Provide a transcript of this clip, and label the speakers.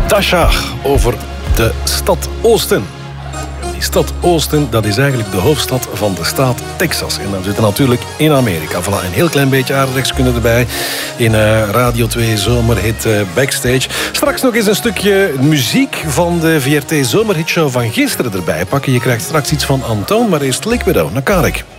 Speaker 1: Tasha over de stad Austin. Die stad Austin, dat is eigenlijk de hoofdstad van de staat Texas. En dan zitten we natuurlijk in Amerika. Voilà, een heel klein beetje aardrijkskunde erbij. In Radio 2 Zomerhit Backstage. Straks nog eens een stukje muziek van de VRT Zomerhitshow van gisteren erbij pakken. Je krijgt straks iets van Antoon, maar eerst Liquido naar Karek.